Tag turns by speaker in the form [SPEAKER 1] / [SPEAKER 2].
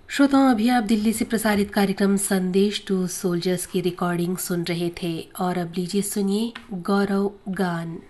[SPEAKER 1] श्रोताओं, अभी आप दिल्ली से प्रसारित कार्यक्रम संदेश टू सोल्जर्स की रिकॉर्डिंग सुन रहे थे और अब लीजिए सुनिए गौरव गान।